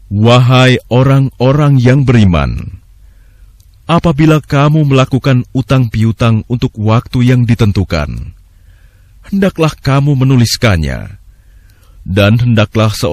Wahai orang-orang yang beriman, apabila kamu melakukan utang piutang untuk waktu yang ditentukan, hendaklah kamu menuliskannya, dan hendaklah seorang